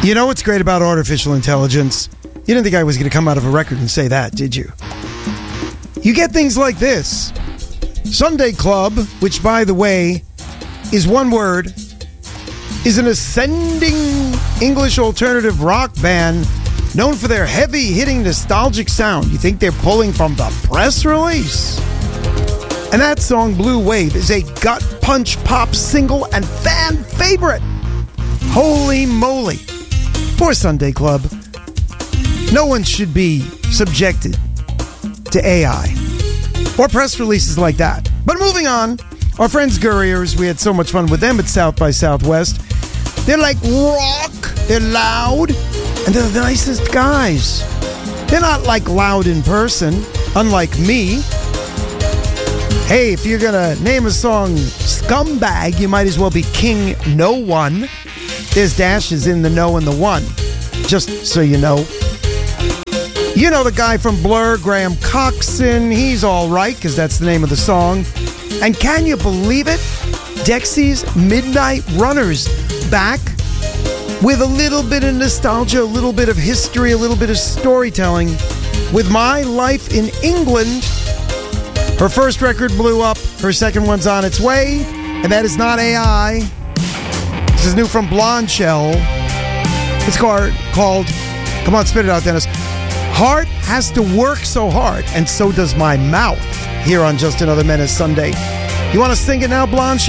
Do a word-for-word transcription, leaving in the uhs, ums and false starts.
You know what's great about artificial intelligence? You didn't think I was going to come out of a record and say that, did you? You get things like this. Sunday Club, which, by the way, is one word, is an ascending English alternative rock band known for their heavy-hitting nostalgic sound. You think they're pulling from the press release? And that song, Blue Wave, is a gut-punch pop single and fan favorite. Holy moly. For Sunday Club, no one should be subjected to A I or press releases like that. But moving on, our friends Gurriers, we had so much fun with them at South by Southwest. They're like rock, they're loud, and they're the nicest guys. They're not like loud in person, unlike me. Hey, if you're gonna name a song Scumbag, you might as well be King No One. There's dashes in the no and the one, just so you know. You know the guy from Blur, Graham Coxon. He's all right, because that's the name of the song. And can you believe it? Dexy's Midnight Runners back with a little bit of nostalgia, a little bit of history, a little bit of storytelling with My Life in England. Her first record blew up. Her second one's on its way. And that is not A I. This is new from Blonde Shell. It's called, called, come on, spit it out, Dennis. Heart has to work so hard, and so does my mouth, here on Just Another Menace Sunday. You want to sing it now, Blonde Shell?